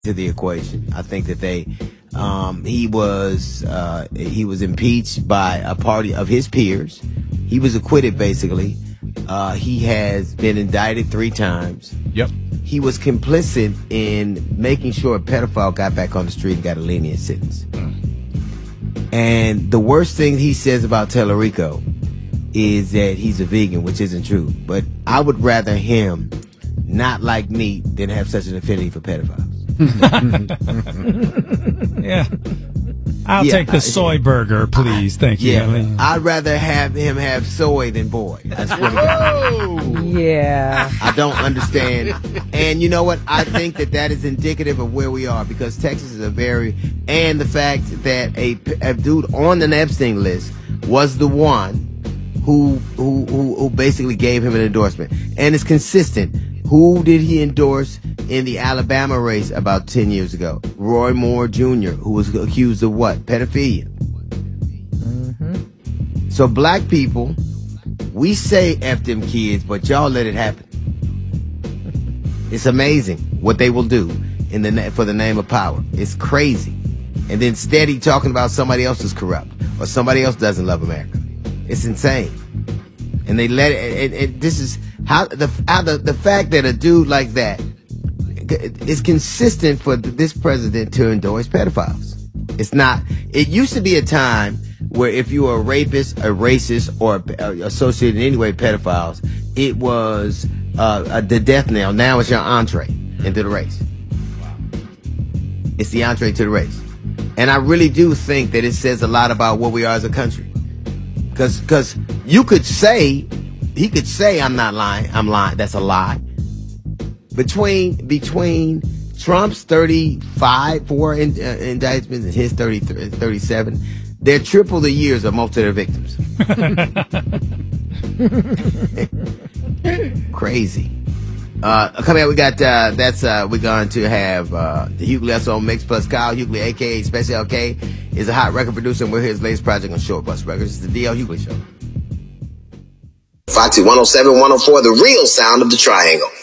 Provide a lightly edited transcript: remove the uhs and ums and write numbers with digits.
to the equation. I think that he was impeached by a party of his peers. He was acquitted, basically. He has been indicted 3 times. Yep. He was complicit in making sure a pedophile got back on the street and got a lenient sentence. And the worst thing he says about Tellerico is that he's a vegan, which isn't true. But I would rather him not like meat than have such an affinity for pedophiles. Yeah. I'll take the soy burger, please. Thank you. Yeah, I'd rather have him have soy than boy. I swear to God. Yeah. I don't understand. And you know what? I think that is indicative of where we are, because Texas is and the fact that a dude on the Epstein list was the one who basically gave him an endorsement. And it's consistent. Who did he endorse in the Alabama race about 10 years ago? Roy Moore Jr., who was accused of what? Pedophilia. Mm-hmm. So black people, we say F them kids, but y'all let it happen. It's amazing what they will do for the name of power. It's crazy. And then steady talking about somebody else is corrupt or somebody else doesn't love America. It's insane. And they let it, and this is how the fact that a dude like that is consistent for this president to endorse pedophiles. It's not. It used to be a time where if you were a rapist, a racist, or associated in any way with pedophiles, it was the death knell. Now it's your entree into the race. It's the entree to the race. And I really do think that it says a lot about what we are as a country. Because he could say, I'm not lying, I'm lying, that's a lie. Between Trump's 4 indictments and his 37, they're triple the years of most of their victims. Crazy. Coming up, we got, we're going to have, the Hughley SO Mix plus Kyle Hughley, aka Special K, is a hot record producer, and we're his latest project on Short Bus Records. It's the DL Hughley Show. Foxy 107, 104, the real sound of the Triangle.